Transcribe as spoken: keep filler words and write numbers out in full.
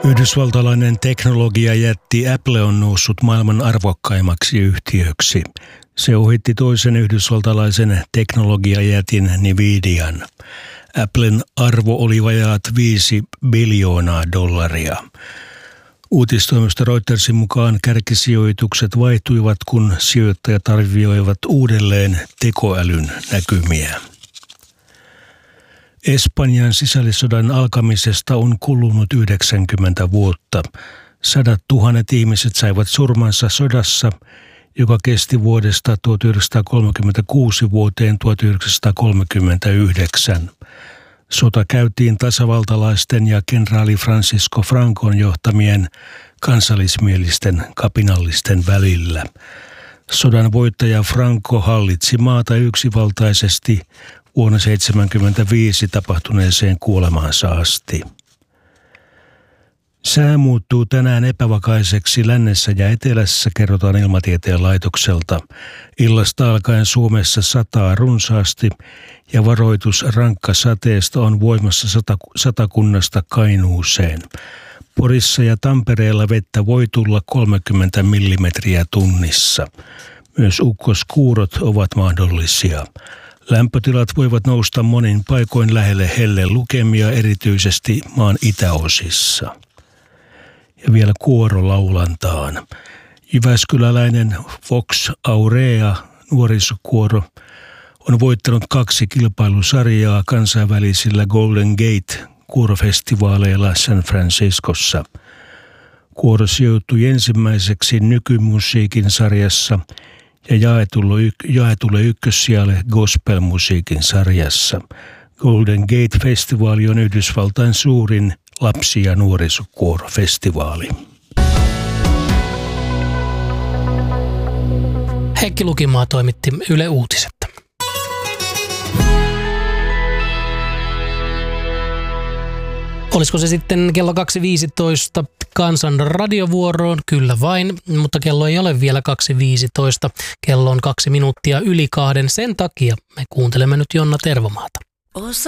Yhdysvaltalainen teknologiajätti Apple on noussut maailman arvokkaimmaksi yhtiöksi. Se ohitti toisen yhdysvaltalaisen teknologiajätin Nvidian. Applen arvo oli vajaat viisi biljoonaa dollaria. Uutistoimisto Reutersin mukaan kärkisijoitukset vaihtuivat, kun sijoittajat arvioivat uudelleen tekoälyn näkymiä. Espanjan sisällissodan alkamisesta on kulunut yhdeksänkymmentä vuotta. Sadat tuhannet ihmiset saivat surmansa sodassa, joka kesti vuodesta tuhatyhdeksänsataakolmekymmentäkuusi vuoteen tuhatyhdeksänsataakolmekymmentäyhdeksän. Sota käytiin tasavaltalaisten ja kenraali Francisco Francon johtamien kansallismielisten kapinallisten välillä. Sodan voittaja Franco hallitsi maata yksivaltaisesti vuonna seitsemänkymmentäviisi tapahtuneeseen kuolemaansa asti. Sää muuttuu tänään epävakaiseksi lännessä ja etelässä, kerrotaan Ilmatieteen laitokselta. Illasta alkaen Suomessa sataa runsaasti ja varoitus rankkasateesta on voimassa sata, Satakunnasta Kainuuseen. Porissa ja Tampereella vettä voi tulla kolmekymmentä millimetriä tunnissa. Myös ukkoskuurot ovat mahdollisia. Lämpötilat voivat nousta monin paikoin lähelle hellelukemia, erityisesti maan itäosissa. Ja vielä kuorolaulantaan. Jyväskyläläinen Vox Aurea nuorisokuoro on voittanut kaksi kilpailusarjaa kansainvälisillä Golden Gate kuorofestivaaleilla San Franciscossa. Kuoro sijoittui ensimmäiseksi nykymusiikin sarjassa ja jaetulle, jaetulle ykkössijalle gospelmusiikin sarjassa. Golden Gate-festivaali on Yhdysvaltain suurin lapsi- ja nuorisokuorofestivaali. Heikki Lukimaa toimitti Yle Uutiset. Olisiko se sitten kello kaksi viisitoista Kansan radiovuoroon? Kyllä vain, mutta kello ei ole vielä kaksi viisitoista. Kello on kaksi minuuttia yli kahden. Sen takia me kuuntelemme nyt Jonna Tervomaata.